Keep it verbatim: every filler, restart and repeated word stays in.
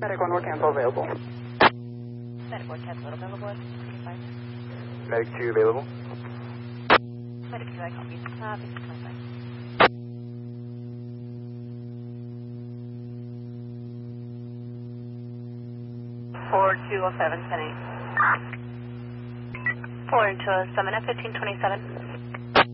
Medic one, what cancel available? Medic one, cancel available. Medic two available. Medic two, I copy. Uh, fifteen twenty-five. four two oh seven, ten eight. four two oh seven at fifteen twenty-seven.